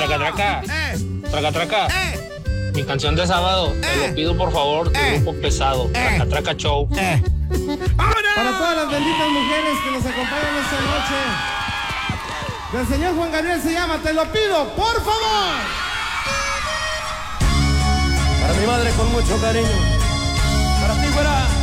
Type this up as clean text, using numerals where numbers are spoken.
Traca, traca. Traca, traca. Mi canción de sábado, te lo pido por favor, de Grupo Pesado. Traca, traca show. Para todas las benditas mujeres que nos acompañan esta noche. Del señor Juan Gabriel se llama Te lo pido, por favor. Para mi madre con mucho cariño. Para ti, güera.